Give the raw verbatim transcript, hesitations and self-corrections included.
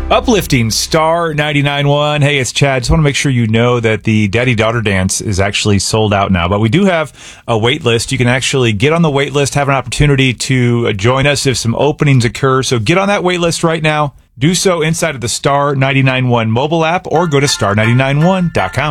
Uplifting Star ninety-nine point one. Hey, it's Chad. Just want to make sure you know that the Daddy-Daughter Dance is actually sold out now. But we do have a wait list. You can actually get on the wait list, have an opportunity to join us if some openings occur. So get on that wait list right now. Do so inside of the Star ninety-nine point one mobile app or go to star ninety-nine one dot com.